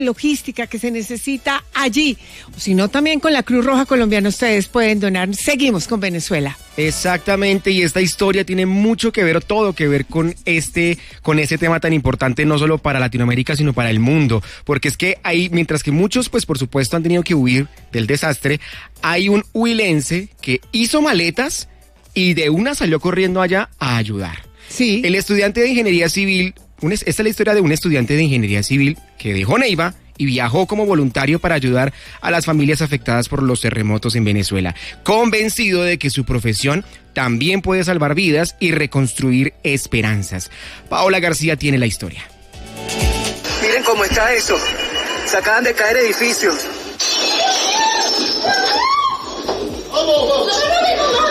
logística que se necesita allí, o si no también con la Cruz Roja Colombiana ustedes pueden donar. Seguimos con Venezuela. Exactamente, y esta historia tiene mucho que ver, todo que ver con ese tema tan importante, no solo para Latinoamérica, sino para el mundo, porque es que hay, mientras que muchos, pues por supuesto han tenido que huir del desastre, hay un huilense que hizo maletas y de una salió corriendo allá a ayudar. Sí. El estudiante de ingeniería civil, esta es la historia de un estudiante de ingeniería civil que dejó Neiva y viajó como voluntario para ayudar a las familias afectadas por los terremotos en Venezuela, convencido de que su profesión también puede salvar vidas y reconstruir esperanzas. Paola García tiene la historia. Miren cómo está eso. Se acaban de caer edificios. ¡Vamos!